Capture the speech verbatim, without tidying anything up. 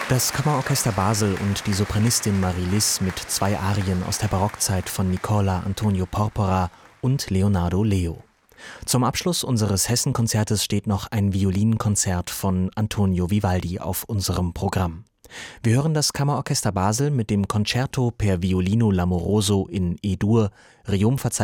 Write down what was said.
Das Kammerorchester Basel und die Sopranistin Marie Liss mit zwei Arien aus der Barockzeit von Nicola Antonio Porpora und Leonardo Leo. Zum Abschluss unseres Hessen-Konzertes steht noch ein Violinkonzert von Antonio Vivaldi auf unserem Programm. Wir hören das Kammerorchester Basel mit dem Concerto per Violino l'Amoroso in E-Dur, Requiem